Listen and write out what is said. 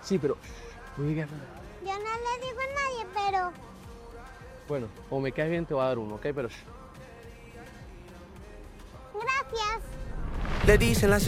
Sí, pero no digas nada. Yo no le digo a nadie, pero... Bueno, o me caes bien, te voy a dar uno, ¿ok? Pero... Gracias. Le dicen la